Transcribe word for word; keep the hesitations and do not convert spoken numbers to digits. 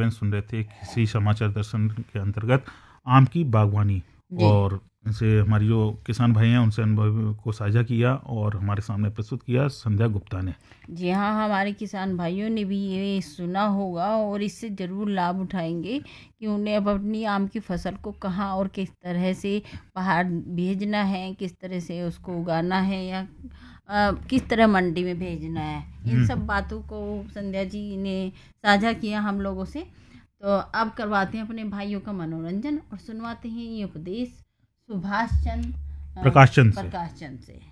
बहन सुन रहे थे किसी समाचार दर्शन के अंतर्गत आम की बागवानी, और इनसे हमारी जो किसान भाई हैं उनसे अनुभव को साझा किया और हमारे सामने प्रस्तुत किया संध्या गुप्ता ने। जी हाँ, हमारे किसान भाइयों ने भी ये सुना होगा और इससे ज़रूर लाभ उठाएंगे कि उन्हें अब अपनी आम की फसल को कहाँ और किस तरह से बाहर भेजना है, किस तरह से उसको उगाना है, या आ, किस तरह मंडी में भेजना है। इन सब बातों को संध्या जी ने साझा किया हम लोगों से। तो अब करवाते हैं अपने भाइयों का मनोरंजन और सुनवाते हैं ये उपदेश सुभाष चंद्र प्रकाश चंद से। प्रकाश चंद से।